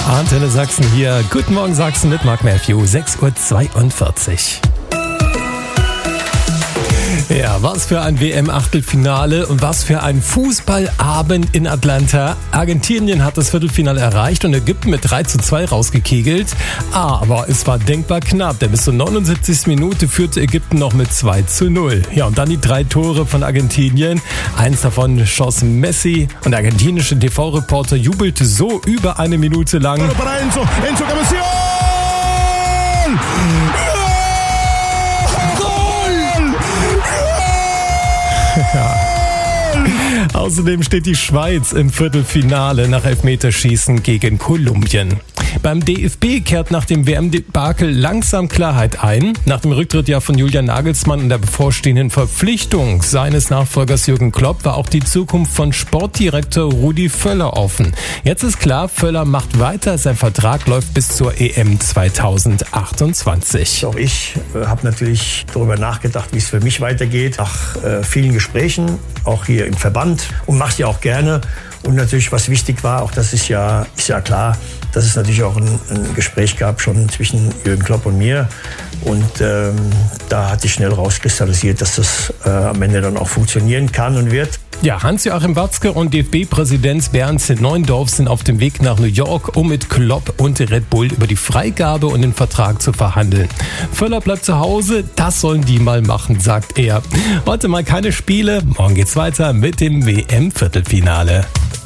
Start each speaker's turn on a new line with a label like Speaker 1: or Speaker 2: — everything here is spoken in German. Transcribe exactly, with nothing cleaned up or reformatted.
Speaker 1: Antenne Sachsen hier. Guten Morgen Sachsen mit Mark Matthew, sechs Uhr zweiundvierzig. Ja, was für ein W M-Achtelfinale und was für ein Fußballabend in Atlanta. Argentinien hat das Viertelfinale erreicht und Ägypten mit drei zu zwei rausgekegelt. Aber es war denkbar knapp, denn bis zur neunundsiebzigsten Minute führte Ägypten noch mit zwei zu null. Ja, und dann die drei Tore von Argentinien. Eins davon schoss Messi und der argentinische T V-Reporter jubelte so über eine Minute lang.
Speaker 2: Enzo, Enzo Cabezón!
Speaker 1: Ja. Außerdem steht die Schweiz im Viertelfinale nach Elfmeterschießen gegen Kolumbien. Beim D F B kehrt nach dem W M-Debakel langsam Klarheit ein. Nach dem Rücktritt ja von Julian Nagelsmann und der bevorstehenden Verpflichtung seines Nachfolgers Jürgen Klopp war auch die Zukunft von Sportdirektor Rudi Völler offen. Jetzt ist klar, Völler macht weiter. Sein Vertrag läuft bis zur E M zweitausendachtundzwanzig.
Speaker 3: Auch ich äh, habe natürlich darüber nachgedacht, wie es für mich weitergeht. Nach äh, vielen Gesprächen, auch hier im Verband, und mache es ja auch gerne. Und natürlich, was wichtig war, auch das ist ja, ist ja klar, dass es natürlich auch ein, ein Gespräch gab schon zwischen Jürgen Klopp und mir. Und ähm, da hat sich schnell rauskristallisiert, dass das äh, am Ende dann auch funktionieren kann und wird.
Speaker 1: Ja, Hans-Joachim Watzke und D F B-Präsident Bernd Neuendorf sind auf dem Weg nach New York, um mit Klopp und Red Bull über die Freigabe und den Vertrag zu verhandeln. Völler bleibt zu Hause, das sollen die mal machen, sagt er. Heute mal keine Spiele, morgen geht's weiter mit dem W M-Viertelfinale.